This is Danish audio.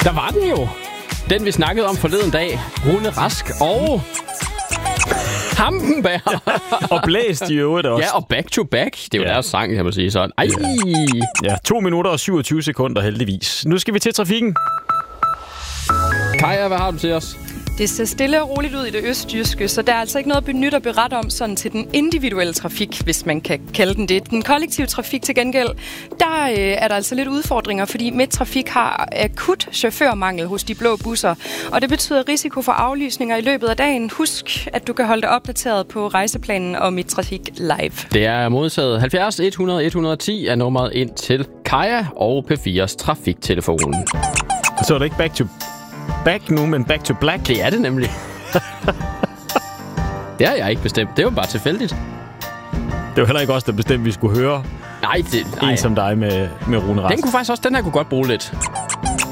Der var den jo. Den, vi snakkede om forleden dag. Rune Rask og Hampenberg. Og blæst i øvrigt også. Ja, og Back to Back. Det er jo deres sang, kan man sige sådan. Ej. Ja, 2 minutter og 27 sekunder heldigvis. Nu skal vi til trafikken. Kaja, hvad har du til os? Det ser stille og roligt ud i det østjyske, så der er altså ikke noget benyt at berette om sådan til den individuelle trafik, hvis man kan kalde den det. Den kollektive trafik til gengæld, der er der altså lidt udfordringer, fordi Midttrafik har akut chaufførmangel hos de blå busser, og det betyder risiko for aflysninger i løbet af dagen. Husk, at du kan holde dig opdateret på rejseplanen og Midttrafik live. Det er modtaget 70 100 110 er nummeret ind til Kaja og P4's trafiktelefon. Så er det ikke back to back nu, men back to black. Det er det nemlig. Det har jeg ikke bestemt. Det var bare tilfældigt. Det var heller ikke os, der bestemte, vi skulle høre Nej. en som dig med Rune Rask. Den her kunne godt bruge lidt.